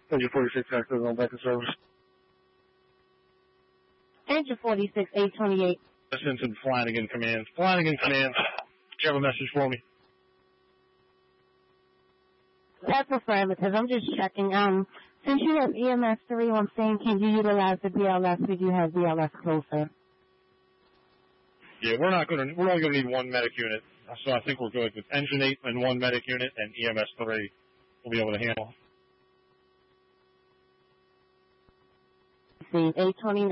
Engine 46 active on back in service. Engine 46, 828. Listen to Flanagan Command. Flanagan Command, do you have a message for me? That's affirmative. I'm just checking. Since you have EMS 3 on scene, can you utilize the BLS? We do have BLS closer. Yeah, we're only going to need one medic unit, so I think we're good with Engine 8 and one medic unit, and EMS 3 will be able to handle. See, 829.